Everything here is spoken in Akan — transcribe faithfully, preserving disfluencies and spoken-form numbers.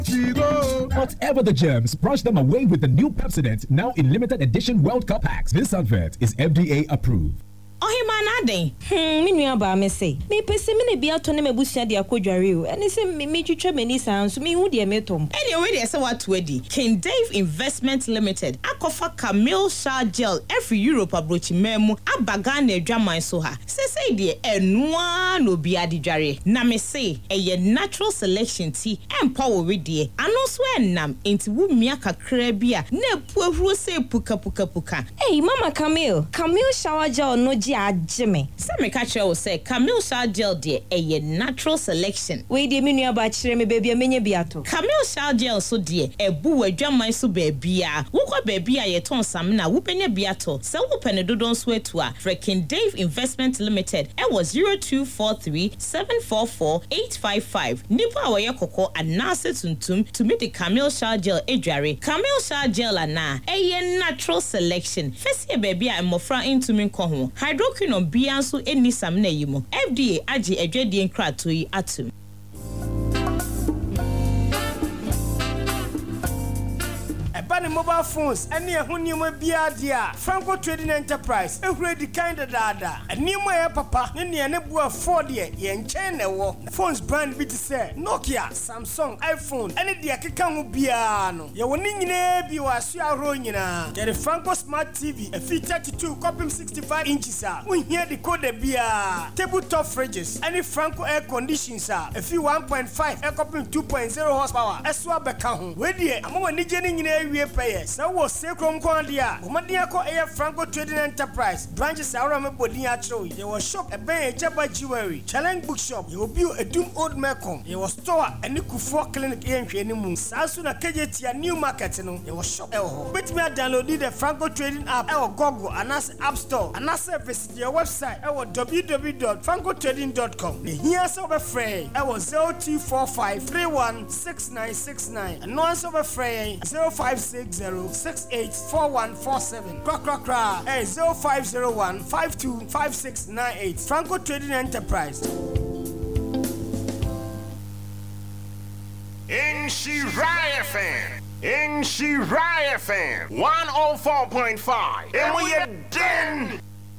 Whatever the germs, brush them away with the new Pepsodent, now in limited edition World Cup packs. This advert is F D A approved. Oh, man, hmm, me nua ba me say. Me pese me ne bia to ne mabusua de akodware o. Ene se me me twetwa mani san so me hu de me tom. Anyway, dey say what to edi. King Dave Investment Limited. Akofa Camille Shower Gel every Europe abrochi memu abaga na adwaman so ha. Se say de enua no bia de dware. Na me say eye natural selection tea empower we de. Ano so enam enti wo mia kakra bia na epuahuro se puka puka puka. Hey, Mama Camille, Camille Shower Gel no Jimmy. Some catch you say Camille Shower Gel de a natural selection. We de menu about me baby a mini biato. Camille Shower Gel so dear a boo a drum my so baby. Woko baby a ton samna whooping a biato. So whooping a dodon sweat to a freaking Dave Investment Limited. It was zero two four three seven four four eight five five. Nipa awaya koko and nasa tuntum to meet the Camille Shower Gel ejare. Camille Shower Gel na a natural selection. First year baby and mofra into me kohon. Hydroquinone bianso eni samna yimo. F D A agi edwedi nkrato yi atum. Ebani mobile phones eni ehun niam bia dia. Franco Trading Enterprise ehure di kind dada. Eniam e papa ne ne ne bua four de ye nchen na wo. Phones brand bi ti say Nokia, Samsung, iPhone eni de akeka ho bia no. Ye woni nyina bi wa so ahro nyina. Ye the Franco Smart T V a fit thirty-two copy sixty-five inches ah. We hear the code bia. Tabletop fridges eni Franco air conditions ah. A fit one point five air copy two point zero horsepower. Eswa beka ho. We de amama ni je ni nyina we pay so was Secrom Condia, Umadiako Air Franco Trading Enterprise, branches around Bodia Troy. There was shop a bay Jabba Jewelry, Challenge Bookshop, you will be a doom old Macom. There was store and you could for clinic in Moon. Sasuna Kajetia new market, there was shop. But me download the Franco Trading app, our Google, and as App Store, and as visit your website, our w w w dot franco trading dot com. Here's over fray, our zero two four five three one six nine six nine, and no answer over fray zero five six zero six eight four one four seven. Cra cra cra. Hey zero five zero one five two five six nine eight. Franco Trading Enterprise. In Shirai F M. In Shirai F M. one oh four point five. And we are done.